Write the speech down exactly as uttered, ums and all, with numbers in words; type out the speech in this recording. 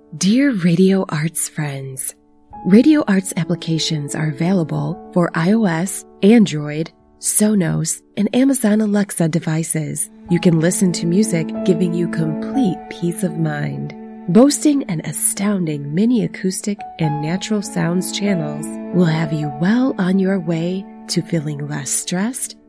Dear Radio Arts friends, Radio Arts applications are available for iOS, Android, Sonos, and Amazon Alexa devices. You can listen to music giving you complete peace of mind. Boasting an astounding mini acoustic and natural sounds channels will have you well on your way to feeling less stressed